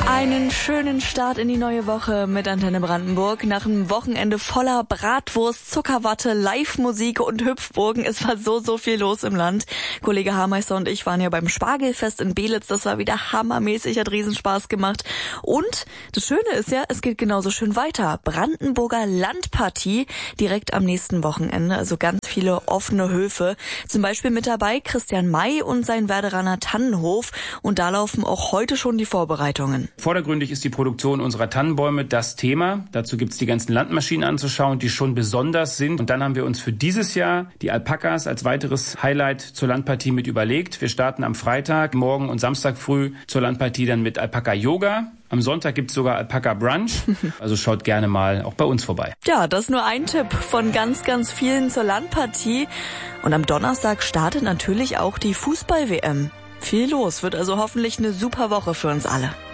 Einen schönen Start in die neue Woche mit Antenne Brandenburg. Nach einem Wochenende voller Bratwurst, Zuckerwatte, Live-Musik und Hüpfburgen. Es war so viel los im Land. Kollege Hameister und ich waren ja beim Spargelfest in Belitz. Das war wieder hammermäßig, hat Riesenspaß gemacht. Und das Schöne ist ja, es geht genauso schön weiter. Brandenburger Landpartie direkt am nächsten Wochenende. Also ganz viele offene Höfe. Zum Beispiel mit dabei Christian May und sein Werderaner Tannenhof. Und da laufen auch heute schon die Vorbereitungen. Vordergründig ist die Produktion unserer Tannenbäume das Thema. Dazu gibt's die ganzen Landmaschinen anzuschauen, die schon besonders sind. Und dann haben wir uns für dieses Jahr die Alpakas als weiteres Highlight zur Landpartie mit überlegt. Wir starten am Freitag, morgen und Samstag früh zur Landpartie dann mit Alpaka-Yoga. Am Sonntag gibt's sogar Alpaka-Brunch. Also schaut gerne mal auch bei uns vorbei. Ja, das ist nur ein Tipp von ganz vielen zur Landpartie. Und am Donnerstag startet natürlich auch die Fußball-WM. Viel los, wird also hoffentlich eine super Woche für uns alle.